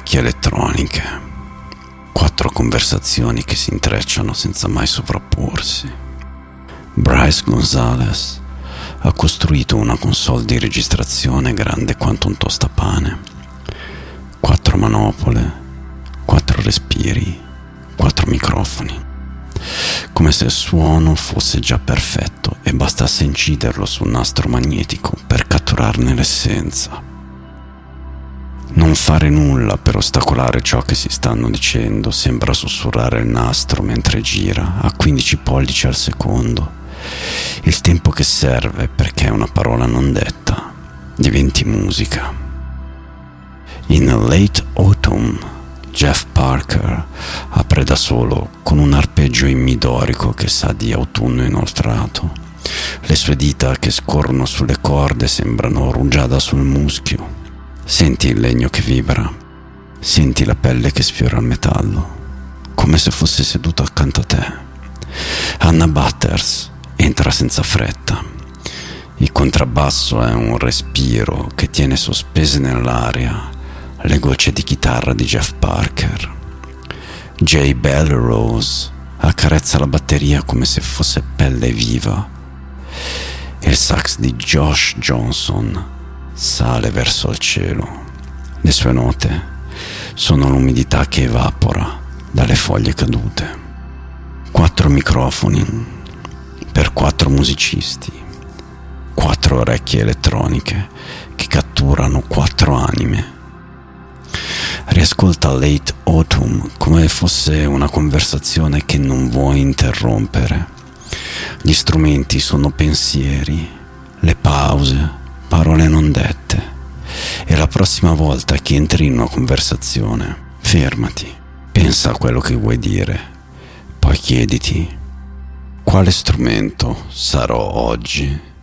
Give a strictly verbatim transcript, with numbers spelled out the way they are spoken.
orecchie elettroniche, quattro conversazioni che si intrecciano senza mai sovrapporsi. Bryce Gonzalez ha costruito una console di registrazione grande quanto un tostapane. Quattro manopole, quattro respiri, quattro microfoni. Come se il suono fosse già perfetto e bastasse inciderlo sul nastro magnetico per catturarne l'essenza. Non fare nulla per ostacolare ciò che si stanno dicendo sembra sussurrare il nastro mentre gira a quindici pollici al secondo. Il tempo che serve perché una parola non detta diventi musica. In Late Autumn, Jeff Parker apre da solo con un arpeggio in mi dorico che sa di autunno inoltrato. Le sue dita che scorrono sulle corde sembrano rugiada sul muschio. Senti il legno che vibra, senti la pelle che sfiora il metallo, come se fosse seduto accanto a te. Anna Butters entra senza fretta. Il contrabbasso è un respiro che tiene sospese nell'aria le gocce di chitarra di Jeff Parker. Jay Belrose accarezza la batteria come se fosse pelle viva. Il sax di Josh Johnson sale verso il cielo. Le sue note sono l'umidità che evapora dalle foglie cadute. Quattro microfoni per quattro musicisti, quattro orecchie elettroniche che catturano quattro anime. Riascolta Late Autumn come fosse una conversazione che non vuoi interrompere. Gli strumenti sono pensieri, le pause, parole non dette. E la prossima volta che entri in una conversazione, fermati, pensa a quello che vuoi dire, poi chiediti: quale strumento sarò oggi?